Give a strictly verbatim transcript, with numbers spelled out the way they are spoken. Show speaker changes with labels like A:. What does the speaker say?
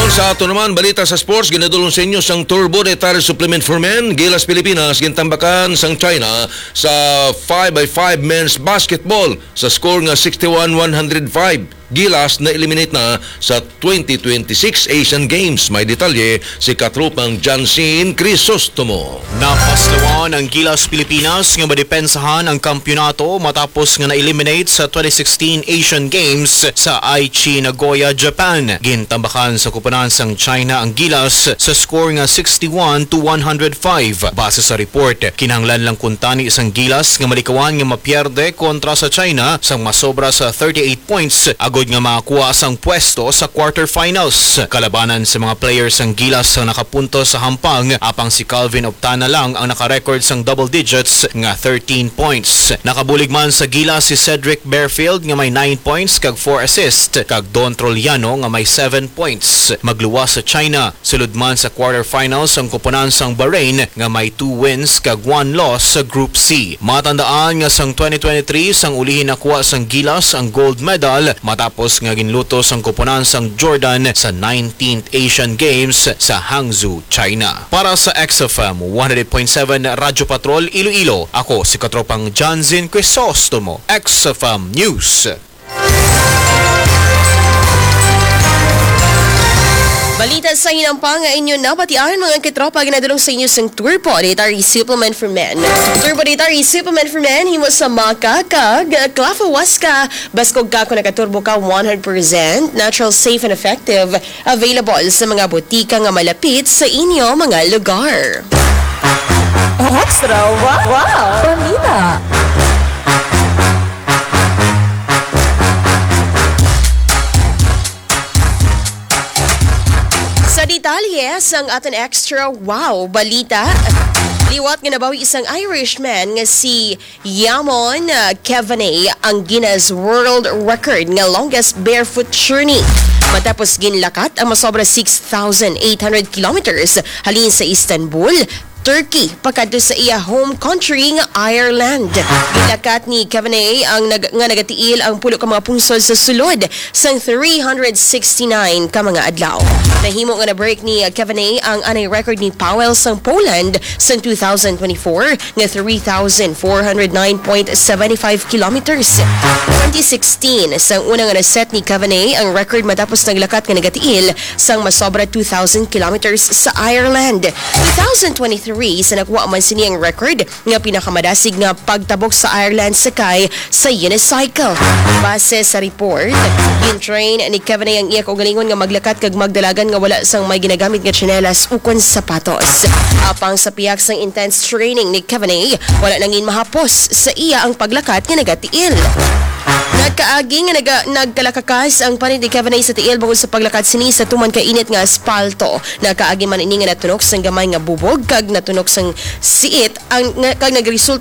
A: Sa ato naman, balita sa sports, ginadulong sa inyo sang Turbo Dietary Supplement for Men. Gilas Pilipinas, gintambakan sang China sa five by five men's basketball sa score nga sixty-one one hundred five. Gilas na eliminate na sa twenty twenty-six Asian Games. May detalye si katrupang Jansin Crisostomo.
B: Napaslawan ang Gilas Pilipinas nga madepensahan ang kampyonato matapos nga na-eliminate sa twenty sixteen Asian Games sa Aichi, Nagoya, Japan. Gintambakan sa kupunan sang China ang Gilas sa score nga sixty-one to one hundred five. Base sa report, kinahanglan lang kuntani isang Gilas nga malikawan nga mapierde kontra sa China sang masobra sa thirty-eight points agad nga makakuha sang pwesto sa quarterfinals. Kalabanan sa mga players ang Gilas sa nakapunto sa hampang, apang si Calvin Optana lang ang nakarecord sang double digits nga thirteen points. Nakabulig man sa Gilas si Cedric Bearfield nga may nine points kag four assists, kag Don Troliano nga may seven points. Magluwas sa China, sulod man sa quarterfinals ang kupunan sang Bahrain nga may two wins kag one loss sa Group C. Matandaan nga sang twenty twenty-three sang ulihin nakuha sang Gilas ang gold medal matapos nga ginlutos ang kupunan sang Jordan sa nineteenth Asian Games sa Hangzhou, China. Para sa X F M one hundred point seven Radyo Patrol Iloilo, ako si katropang Jansin Crisostomo, X F M News.
C: Balita sa hinampang nga inyo na batian mga katropa ginadulong sa inyo sang Turbo Dietary Supplement for Men. Turbo Dietary Supplement for Men himo sa maka kag klafawas ka baskog ka kung nakaturbo ka one hundred percent natural, safe and effective. Available sa mga butika nga malapit sa inyo mga lugar.
D: Extra wow! Wow! Balita!
C: Sa detalye sang aton extra wow balita, liwat nga nabawi isang Irishman nga si Yamon uh, Kevanay ang Guinness World Record nga longest barefoot journey. Matapos ginlakat ang masobra six thousand eight hundred kilometers halin sa Istanbul, Turkey, pagkadto sa iya home country nga Ireland. Gilakat ni Kevanay ang nag, nga nagatiil ang pulo ka mga pungsod sa sulod sang three hundred sixty-nine ka mga adlaw. Nahimo nga na-break ni Kevanay ang anay record ni Powell sang Poland sang two thousand twenty-four nga three thousand four hundred nine point seven five kilometers. twenty sixteen sang una nga na-set ni Kevanay ang record matapos naglakat nga nagatiil sang masobra two thousand kilometers sa Ireland. twenty twenty-three sa nakuha man sini ang record nga pinakamadasig nga pagtabok sa Ireland sakay sa unicycle. Base sa report, gin-train ni Kevanay ang iya kaugalingon nga maglakat kag magdalagan nga wala sang may ginagamit nga tsinelas ukon sapatos. Apang sa piyak sang intense training ni Kevanay, wala nangin mahapos sa iya ang paglakat nga nagatiil. Nagkaagi nga naga, nagkalakakas ang panid ni Kevanay sa tiil bukod sa paglakat sini sa tuman ka init nga aspalto. Nagkaagi man ini nga natunok sang gamay nga bubog kag natunok sang siit ang nga, kag nagresult